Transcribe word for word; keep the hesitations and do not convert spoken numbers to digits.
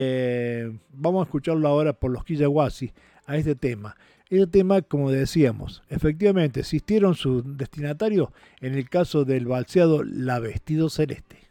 Eh, vamos a escucharlo ahora por los Quillahuasi a este tema. Este tema, como decíamos, efectivamente existieron sus destinatarios en el caso del balseado La Vestido Celeste.